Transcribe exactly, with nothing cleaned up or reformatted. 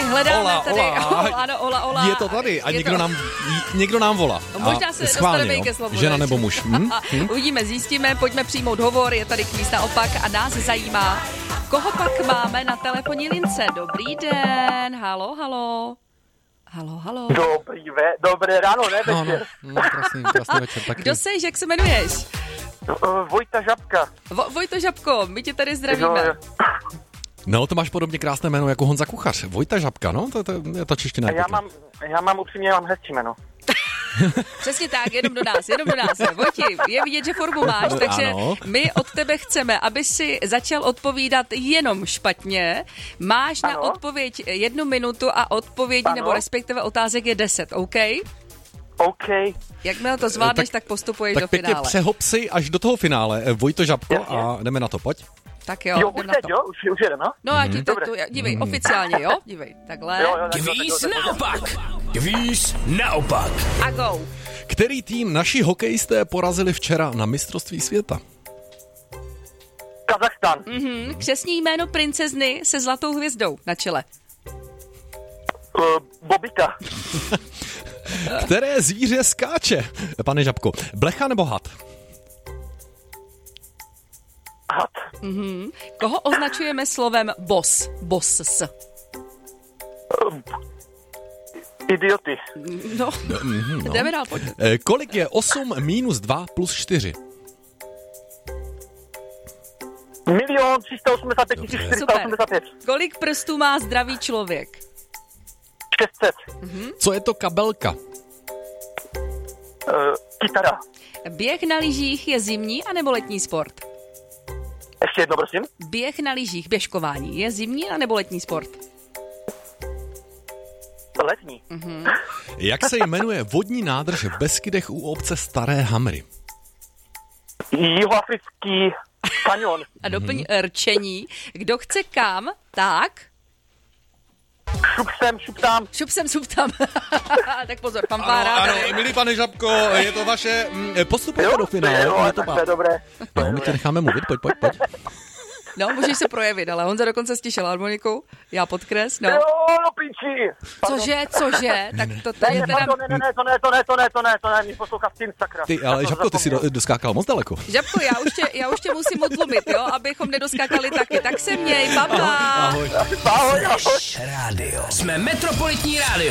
hledáme Ola, tady. Ola. Ano, Ola, Ola. Je to tady a Je někdo to... nám, někdo nám volá. No, možná se schválně, dostaneme jo? ke slovu. Žena nebo muž. Hm? Hm? Uvidíme, zjistíme, pojďme přijmout hovor, je tady kvíz naopak a nás zajímá, koho pak máme na telefonní lince. Dobrý den, halo, halo. Halo, halo. Dobrý, ve, dobré ráno, ne večer. No, no, no krásný, krásný večer. Taky. Kdo seš, jak se jmenuješ? Uh, Vojta Žabka. Vo, Vojto Žabko, my tě tady zdravíme. No, No, to máš podobně krásné jméno jako Honza Kuchař. Vojta Žabka, no, to, to je ta čeština. já mám, já mám upřímně, mám hezčí jméno. Přesně tak, jenom do nás, jenom do nás. Vojti, je vidět, že formu máš, takže ano. my od tebe chceme, aby si začal odpovídat jenom špatně. Máš ano. na odpověď jednu minutu a odpovědí ano. nebo respektive otázek je deset, OK? OK. Jakmile to zvládneš, tak, tak postupuješ tak do pěkně finále. přehop si až do toho finále. Vojto Žabko Jasně. a jdeme na to, pojď. Tak jo, Jo, jdem už na teď, to. jo? Už, už jedem, no? No a ti to, Dobré. tu, dívej, mm. oficiálně, jo? Dívej, takhle. Jo, jo, tak, Kvíz tak, tak, tak, naopak. Kvíz naopak. A go. Který tým naši hokejisté porazili včera na mistrovství světa? Kazachstán. Mhm. Křestní jméno princezny se zlatou hvězdou na čele. Uh, Bobika. Které zvíře skáče, pane Žabko? Blecha nebo had? Had. Mhm. Koho označujeme slovem boss? Boss. Uh, idioty. No, Mm, no. jdeme dál, pojď. Eh, Kolik je osm minus dva plus čtyři? Milion tři sta osmdesát pět tisíc čtyři sta osmdesát pět. Kolik prstů má zdravý člověk? šest set. Co je to kabelka? Uh, kytara. Běh na lyžích je zimní anebo letní sport? Ještě jedno, prosím. Běh na lyžích, běžkování, je zimní anebo letní sport? Letní. Jak se jmenuje vodní nádrž v Beskydech u obce Staré Hamry? Jihoafrický kanion. A doplň mm-hmm. rčení. Kdo chce kam, tak... Šup sem, šup tam. Šup sem, šup tam. Tak pozor, fanfára. Ano, ano, milý pane Žabko, je to vaše... mm, Postupujete do finále. Jo, je to tak to je dobré. No, my tě necháme mluvit, pojď, pojď, pojď. No, můžeš se projevit, ale Honza dokonce stišel harmoniku, já podkres, no. Jo, no pinči. Cože, cože? Tak to tady Ne, je teda... ne, ne, ne, to ne, to ne, to ne, to ne, to ne, mě poslouchá v tím, sakra. Ty, ale Žabko, ty jsi do, doskákal moc daleko. Žabko, já už tě, já už tě musím odlumit, jo, abychom nedoskákali taky. Tak se měj, papa. Ahoj. Ahoj, ahoj. Rádio. Jsme Metropolitní rádio.